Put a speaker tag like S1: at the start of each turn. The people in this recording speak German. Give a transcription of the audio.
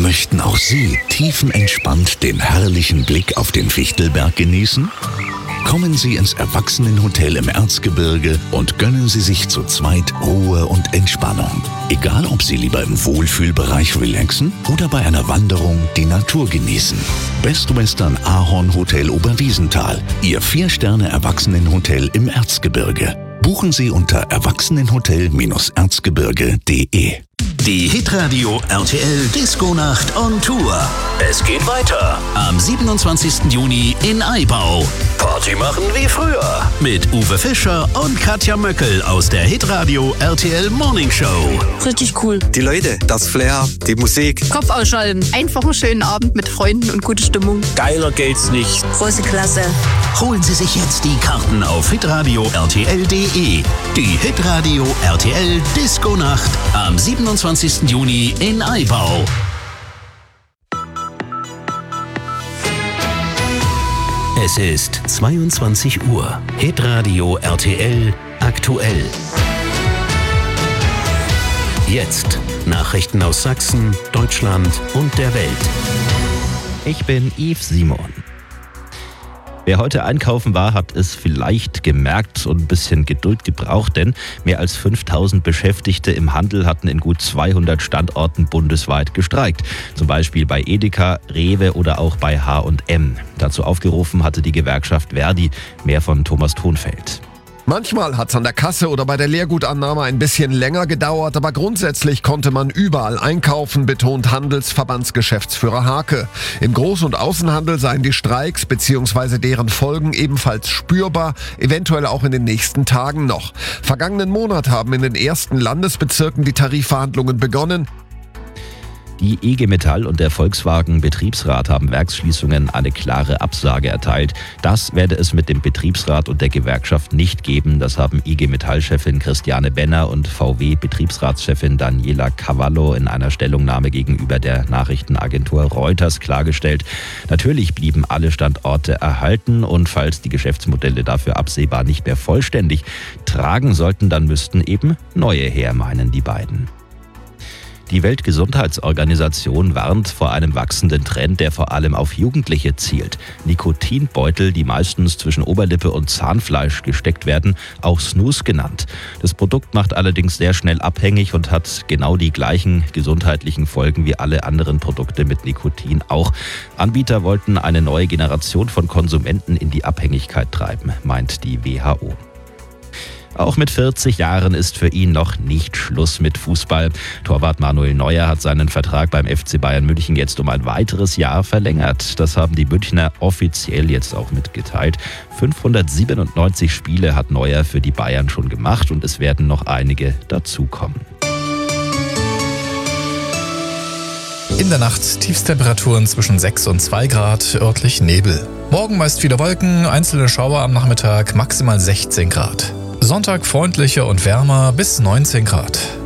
S1: Möchten auch Sie tiefenentspannt den herrlichen Blick auf den Fichtelberg genießen? Kommen Sie ins Erwachsenenhotel im Erzgebirge und gönnen Sie sich zu zweit Ruhe und Entspannung. Egal, ob Sie lieber im Wohlfühlbereich relaxen oder bei einer Wanderung die Natur genießen. Best Western Ahorn Hotel Oberwiesenthal, Ihr 4-Sterne-Erwachsenenhotel im Erzgebirge. Buchen Sie unter erwachsenenhotel-erzgebirge.de.
S2: Die Hitradio RTL Disco-Nacht on Tour. Es geht weiter am 27. Juni in Aibau. Party machen wie früher mit Uwe Fischer und Katja Möckel aus der Hitradio RTL Morning Show.
S3: Richtig cool.
S4: Die Leute, das Flair, die Musik.
S3: Kopf ausschalten. Einfach einen schönen Abend mit Freunden und gute Stimmung.
S4: Geiler geht's nicht.
S3: Große Klasse.
S2: Holen Sie sich jetzt die Karten auf hitradio RTL.de. Die Hitradio RTL Disco-Nacht am 27. Juni in Aibau. Es ist 22 Uhr. Hitradio RTL aktuell. Jetzt Nachrichten aus Sachsen, Deutschland und der Welt.
S5: Ich bin Yves Simon. Wer heute einkaufen war, hat es vielleicht gemerkt und ein bisschen Geduld gebraucht, denn mehr als 5000 Beschäftigte im Handel hatten in gut 200 Standorten bundesweit gestreikt. Zum Beispiel bei Edeka, Rewe oder auch bei H&M. Dazu aufgerufen hatte die Gewerkschaft Verdi. Mehr von Thomas Thonfeld.
S6: Manchmal hat es an der Kasse oder bei der Leergutannahme ein bisschen länger gedauert, aber grundsätzlich konnte man überall einkaufen, betont Handelsverbandsgeschäftsführer Hake. Im Groß- und Außenhandel seien die Streiks bzw. deren Folgen ebenfalls spürbar, eventuell auch in den nächsten Tagen noch. Vergangenen Monat haben in den ersten Landesbezirken die Tarifverhandlungen begonnen.
S5: Die IG Metall und der Volkswagen Betriebsrat haben Werksschließungen eine klare Absage erteilt. Das werde es mit dem Betriebsrat und der Gewerkschaft nicht geben. Das haben IG Metall-Chefin Christiane Benner und VW-Betriebsratschefin Daniela Cavallo in einer Stellungnahme gegenüber der Nachrichtenagentur Reuters klargestellt. Natürlich blieben alle Standorte erhalten und falls die Geschäftsmodelle dafür absehbar nicht mehr vollständig tragen sollten, dann müssten eben neue her, meinen die beiden. Die Weltgesundheitsorganisation warnt vor einem wachsenden Trend, der vor allem auf Jugendliche zielt. Nikotinbeutel, die meistens zwischen Oberlippe und Zahnfleisch gesteckt werden, auch Snus genannt. Das Produkt macht allerdings sehr schnell abhängig und hat genau die gleichen gesundheitlichen Folgen wie alle anderen Produkte mit Nikotin auch. Anbieter wollten eine neue Generation von Konsumenten in die Abhängigkeit treiben, meint die WHO. Auch mit 40 Jahren ist für ihn noch nicht Schluss mit Fußball. Torwart Manuel Neuer hat seinen Vertrag beim FC Bayern München jetzt um ein weiteres Jahr verlängert. Das haben die Münchner offiziell jetzt auch mitgeteilt. 597 Spiele hat Neuer für die Bayern schon gemacht und es werden noch einige dazukommen.
S7: In der Nacht Tiefstemperaturen zwischen 6 und 2 Grad, örtlich Nebel. Morgen meist viele Wolken, einzelne Schauer am Nachmittag, maximal 16 Grad. Sonntag freundlicher und wärmer bis 19 Grad.